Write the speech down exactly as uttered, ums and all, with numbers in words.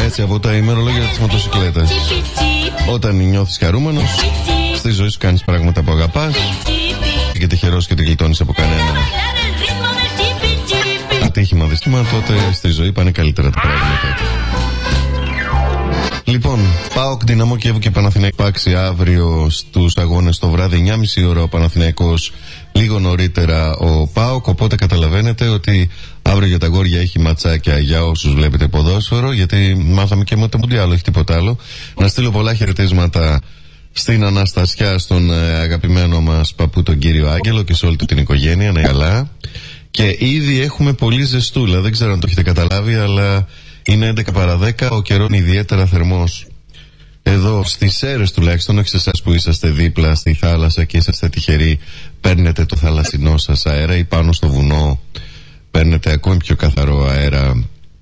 Έτσι από τα ημερολόγια της μοτοσυκλέτας. Όταν νιώθεις χαρούμενος, στη ζωή σου κάνεις πράγματα που αγαπάς και τυχερός και την γλιτώνεις από κανένα ατύχημα, δυστύμα, τότε στη ζωή πάνε καλύτερα τα πράγματα. Λοιπόν, ΠΑΟΚ, Δυναμό Κιέβου και Παναθηναϊκός παίξει αύριο στους αγώνες το βράδυ, εννιά και μισή ώρα ο Παναθηναϊκός, λίγο νωρίτερα ο ΠΑΟΚ. Οπότε καταλαβαίνετε ότι αύριο για τα αγόρια έχει ματσάκια για όσους βλέπετε ποδόσφαιρο, γιατί μάθαμε και με το Μουντιάλ, όχι τίποτα άλλο. Να στείλω πολλά χαιρετίσματα στην Αναστασιά, στον ε, αγαπημένο μας παππού τον κύριο Άγγελο και σε όλη του την οικογένεια, να είναι καλά. Και ήδη έχουμε πολύ ζεστούλα, δεν ξέρω αν το έχετε καταλάβει, αλλά είναι έντεκα παρά δέκα, ο καιρός είναι ιδιαίτερα θερμός. Εδώ στις Σέρρες τουλάχιστον, όχι σε εσάς που είσαστε δίπλα στη θάλασσα και είσαστε τυχεροί, παίρνετε το θαλασσινό σας αέρα, ή πάνω στο βουνό παίρνετε ακόμη πιο καθαρό αέρα